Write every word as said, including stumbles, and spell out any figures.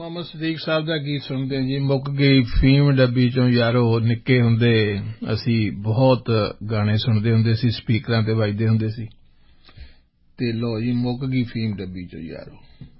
ਮੁਹੰਮਦ ਸਦੀਕ ਸਾਹਿਬ ਦਾ ਗੀਤ ਸੁਣਦੇ ਜੀ। ਮੁੱਕ ਗਈ ਫੀਮ ਡੱਬੀ ਚੋਂ ਯਾਰੋ, ਨਿੱਕੇ ਹੁੰਦੇ ਅਸੀਂ ਬਹੁਤ ਗਾਣੇ ਸੁਣਦੇ ਹੁੰਦੇ ਸੀ, ਸਪੀਕਰਾਂ ਤੇ ਵੱਜਦੇ ਹੁੰਦੇ ਸੀ। ਤੇ ਲਓ ਜੀ, ਮੁੱਕ ਗਈ ਫੀਮ ਡੱਬੀ ਚੋਂ ਯਾਰੋ।